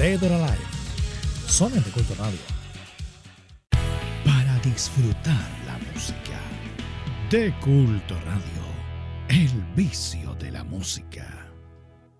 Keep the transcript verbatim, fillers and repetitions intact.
Dead or Alive. Son en De Culto Radio. Para disfrutar la música. De Culto Radio. El vicio de la música.